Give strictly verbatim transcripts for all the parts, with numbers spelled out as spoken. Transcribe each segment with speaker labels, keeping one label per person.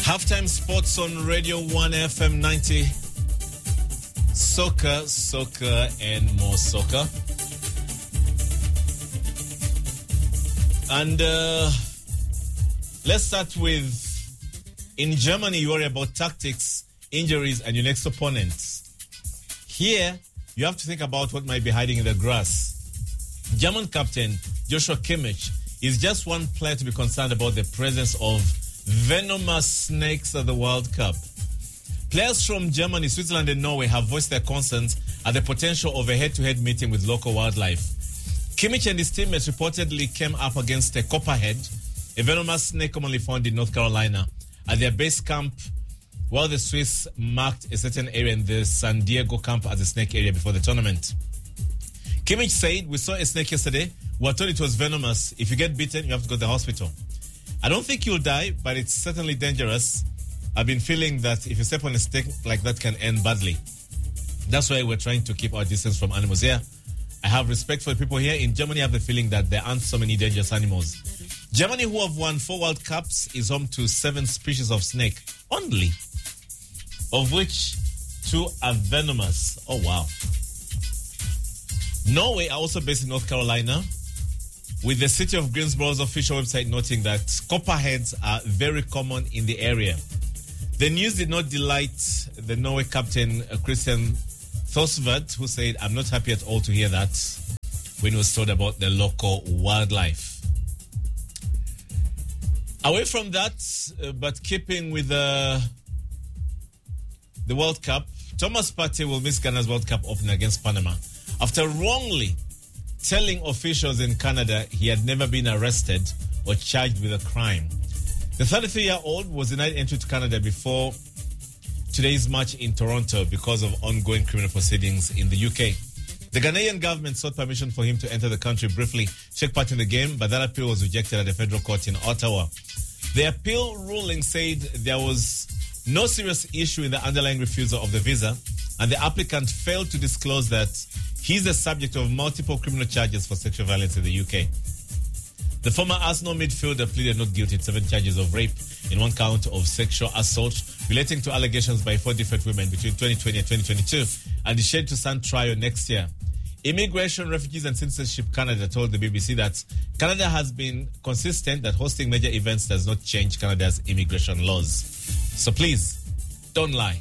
Speaker 1: Halftime Sports on Radio one F M ninety. Soccer, soccer, and more soccer. And uh, let's start with, in Germany, you worry about tactics, injuries, and your next opponents. Here, you have to think about what might be hiding in the grass. German captain Joshua Kimmich is just one player to be concerned about the presence of venomous snakes at the World Cup. Players from Germany, Switzerland, and Norway have voiced their concerns at the potential of a head-to-head meeting with local wildlife. Kimmich and his teammates reportedly came up against a copperhead, a venomous snake commonly found in North Carolina, at their base camp, while the Swiss marked a certain area in the San Diego camp as a snake area before the tournament. Kimmich said, "We saw a snake yesterday. We were told it was venomous. If you get bitten, you have to go to the hospital. I don't think you'll die, but it's certainly dangerous. I've been feeling that if you step on a snake like that can end badly. That's why we're trying to keep our distance from animals here. I have respect for the people here. In Germany, I have the feeling that there aren't so many dangerous animals." Germany, who have won four World Cups, is home to seven species of snake only, of which two are venomous. Oh, wow. Norway are also based in North Carolina, with the city of Greensboro's official website noting that copperheads are very common in the area. The news did not delight the Norway captain, uh, Christian Thosvert, who said, "I'm not happy at all to hear that," when he was told about the local wildlife. Away from that, uh, but keeping with uh, the World Cup, Thomas Partey will miss Ghana's World Cup opener against Panama after wrongly telling officials in Canada he had never been arrested or charged with a crime. The thirty-three-year-old was denied entry to Canada before today's match in Toronto because of ongoing criminal proceedings in the U K. The Ghanaian government sought permission for him to enter the country briefly, take part in the game, but that appeal was rejected at the federal court in Ottawa. The appeal ruling said there was no serious issue in the underlying refusal of the visa, and the applicant failed to disclose that he's the subject of multiple criminal charges for sexual violence in the U K. The former Arsenal midfielder pleaded not guilty to seven charges of rape in one count of sexual assault relating to allegations by four different women between twenty twenty and twenty twenty-two, and is scheduled to stand trial next year. Immigration, Refugees and Citizenship Canada told the B B C that Canada has been consistent that hosting major events does not change Canada's immigration laws. So please, don't lie.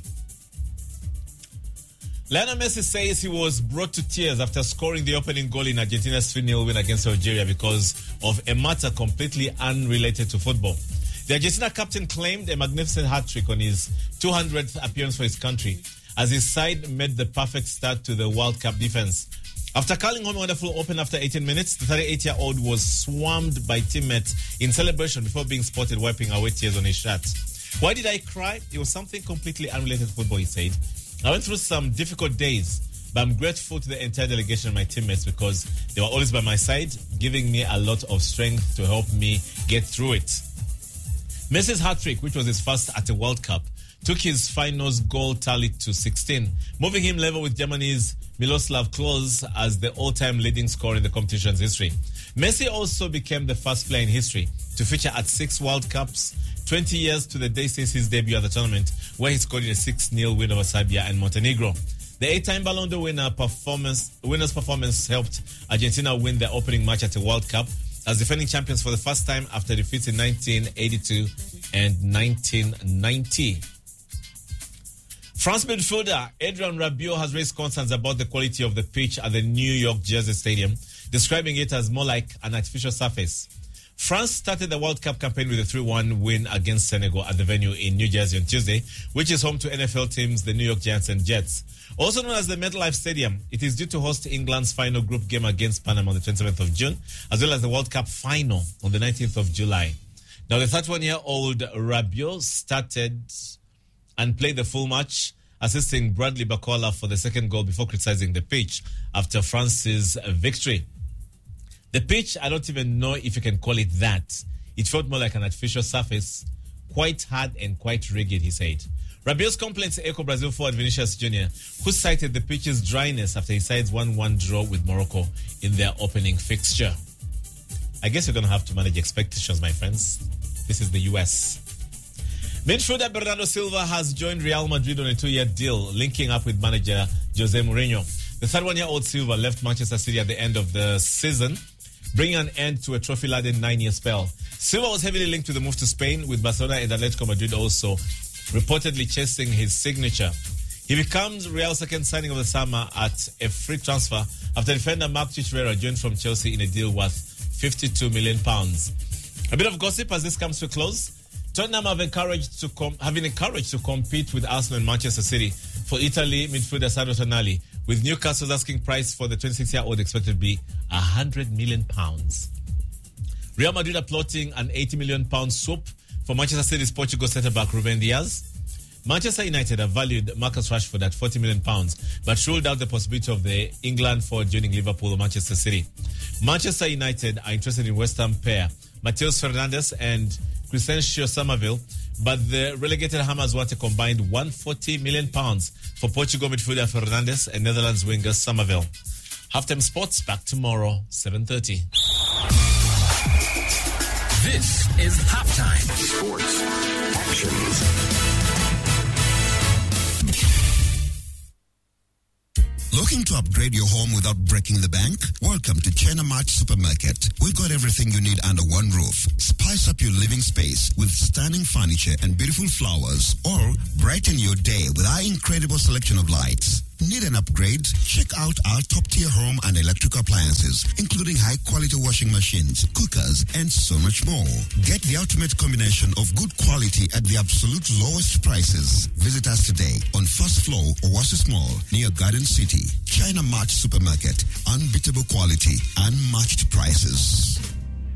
Speaker 1: Lionel Messi says he was brought to tears after scoring the opening goal in Argentina's three nil win against Algeria because of a matter completely unrelated to football. The Argentina captain claimed a magnificent hat-trick on his two hundredth appearance for his country as his side made the perfect start to the World Cup defense. After calling home a wonderful open after eighteen minutes, the thirty-eight-year-old was swarmed by teammates in celebration before being spotted wiping away tears on his shirt. "Why did I cry? It was something completely unrelated to football," he said. "I went through some difficult days, but I'm grateful to the entire delegation and my teammates because they were always by my side, giving me a lot of strength to help me get through it." Messi's hat-trick, which was his first at a World Cup, took his finals goal tally to sixteen, moving him level with Germany's Miroslav Klose as the all-time leading scorer in the competition's history. Messi also became the first player in history to feature at six World Cups, twenty years to the day since his debut at the tournament, where he scored in a six nil win over Serbia and Montenegro. The eight-time Ballon d'Or winner performance, winner's performance helped Argentina win their opening match at the World Cup as defending champions for the first time after defeats in nineteen eighty-two and nineteen ninety. France midfielder Adrien Rabiot has raised concerns about the quality of the pitch at the New York Jersey Stadium, describing it as more like an artificial surface. France started the World Cup campaign with a three one win against Senegal at the venue in New Jersey on Tuesday, which is home to N F L teams the New York Giants and Jets. Also known as the MetLife Stadium, it is due to host England's final group game against Panama on the twenty-seventh of June, as well as the World Cup final on the nineteenth of July. Now, the thirty-one-year-old Rabiot started and played the full match, assisting Bradley Barcola for the second goal before criticizing the pitch after France's victory. The pitch, I don't even know if you can call it that. It felt more like an artificial surface, quite hard and quite rigid, he said. Rabiot's complaints echo Brazil forward Vinicius Junior, who cited the pitch's dryness after his side's one one draw with Morocco in their opening fixture. I guess you're going to have to manage expectations, my friends. This is the U S. Midfielder Bernardo Silva has joined Real Madrid on a two-year deal, linking up with manager Jose Mourinho. The thirty-one-year-old Silva left Manchester City at the end of the season, bringing an end to a trophy-laden nine-year spell. Silva was heavily linked to the move to Spain, with Barcelona and Atletico Madrid also reportedly chasing his signature. He becomes Real's second signing of the summer at a free transfer after defender Marc Cucurella joined from Chelsea in a deal worth fifty-two million pounds. A bit of gossip as this comes to a close. Tottenham have encouraged to com- have been encouraged to compete with Arsenal and Manchester City for Italy midfielder Sandro Tonali, with Newcastle's asking price for the twenty-six-year-old expected to be one hundred million pounds. Real Madrid are plotting an eighty million pounds swap for Manchester City's Portugal centre-back Ruben Diaz. Manchester United have valued Marcus Rashford at forty million pounds, but ruled out the possibility of the England forward joining Liverpool or Manchester City. Manchester United are interested in West Ham pair Matheus Fernandes and Crescencio Somerville, but the relegated Hammers want a combined one hundred forty million pounds for Portugal midfielder Fernandes and Netherlands winger Somerville. Halftime Sports back tomorrow, seven thirty.
Speaker 2: This is Halftime
Speaker 3: Sports Actions. Looking to upgrade your home without breaking the bank? Welcome to China Mart Supermarket. We've got everything you need under one roof. Spice up your living space with stunning furniture and beautiful flowers, or brighten your day with our incredible selection of lights. Need an upgrade? Check out our top-tier home and electrical appliances, including high-quality washing machines, cookers, and so much more. Get the ultimate combination of good quality at the absolute lowest prices. Visit us today on first floor Oasis Mall near Garden City. China Mart Supermarket. Unbeatable quality, unmatched prices.